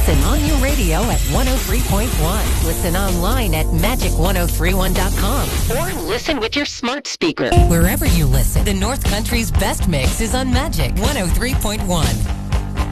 Listen on your radio at 103.1. Listen online at magic1031.com. Or listen with your smart speaker. Wherever you listen, the North Country's best mix is on Magic 103.1.